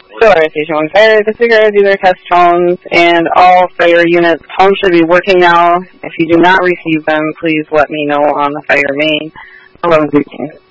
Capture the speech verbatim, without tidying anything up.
Sure, Station one Fire, disregard dealer test tones, and all fire units. Tones should be working now. If you do not receive them, please let me know on the fire main. eleven fifteen.